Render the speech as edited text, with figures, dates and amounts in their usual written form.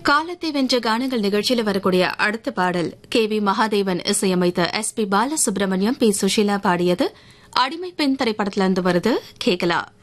காலத்தை வென்ற கானங்கள் நிகழ்ச்சியில் வரக்கூடிய அடுத்த பாடல் KV மகாதேவன் இசையமைத்த SP பாலசுப்ரமணியம் P சுஷீலா பாடியது. அடிமை பெண் திரைப்படத்திலிருந்து வருது, கேக்கலாம்.